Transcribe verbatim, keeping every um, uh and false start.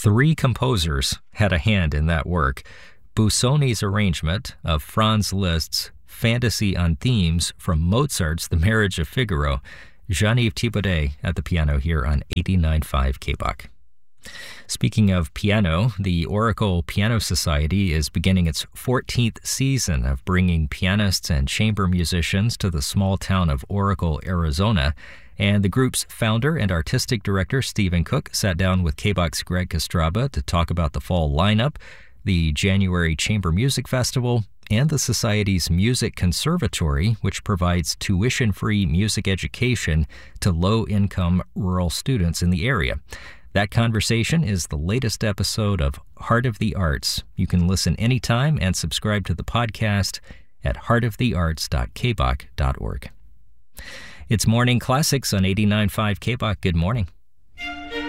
Three composers had a hand in that work. Busoni's arrangement of Franz Liszt's Fantasy on Themes from Mozart's The Marriage of Figaro. Jean-Yves Thibaudet at the piano here on eighty-nine point five K B O C. Speaking of piano, the Oracle Piano Society is beginning its fourteenth season of bringing pianists and chamber musicians to the small town of Oracle, Arizona. And the group's founder and artistic director, Stephen Cook, sat down with K B O C's Greg Kostraba to talk about the fall lineup, the January Chamber Music Festival, and the Society's Music Conservatory, which provides tuition-free music education to low-income rural students in the area. That conversation is the latest episode of Heart of the Arts. You can listen anytime and subscribe to the podcast at heart of the arts dot k b o c dot org. It's Morning Classics on eighty-nine point five K B O C. Good morning.